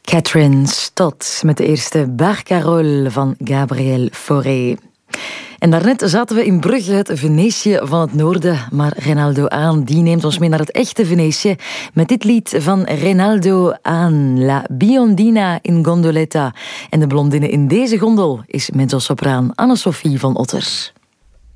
Catherine Stott met de eerste Barcarolle van Gabriel Fauré. En daarnet zaten we in Brugge, het Venetië van het noorden. Maar Reynaldo Aan, die neemt ons mee naar het echte Venetië met dit lied van Reynaldo Aan, La Biondina in Gondoletta. En de blondine in deze gondel is mezzosopraan Anne-Sophie van Otter.